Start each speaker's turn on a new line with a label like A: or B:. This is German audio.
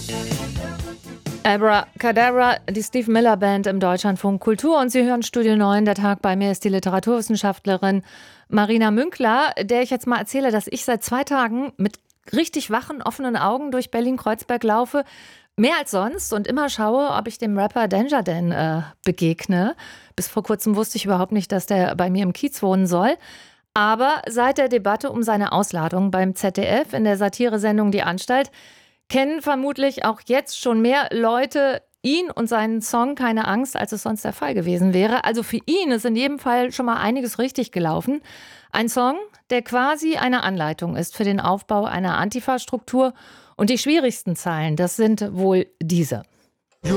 A: Abracadabra, die Steve Miller Band im Deutschlandfunk Kultur, und Sie hören Studio 9. Der Tag. Bei mir ist die Literaturwissenschaftlerin Marina Münkler, der ich jetzt mal erzähle, dass ich seit 2 Tagen mit richtig wachen, offenen Augen durch Berlin-Kreuzberg laufe. Mehr als sonst, und immer schaue, ob ich dem Rapper Danger Dan begegne. Bis vor kurzem wusste ich überhaupt nicht, dass der bei mir im Kiez wohnen soll. Aber seit der Debatte um seine Ausladung beim ZDF in der Satiresendung Die Anstalt kennen vermutlich auch jetzt schon mehr Leute ihn und seinen Song Keine Angst, als es sonst der Fall gewesen wäre. Also für ihn ist in jedem Fall schon mal einiges richtig gelaufen. Ein Song, der quasi eine Anleitung ist für den Aufbau einer Antifa-Struktur. Und die schwierigsten Zeilen, das sind wohl diese.